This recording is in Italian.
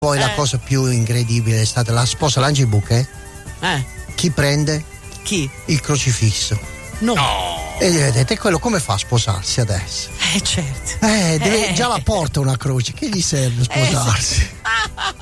Poi la cosa più incredibile è stata la sposa lancia il bouquet. Chi prende? Chi? Il crocifisso. No. E vedete, quello come fa a sposarsi adesso? Certo. Già la porta una croce, che gli serve sposarsi?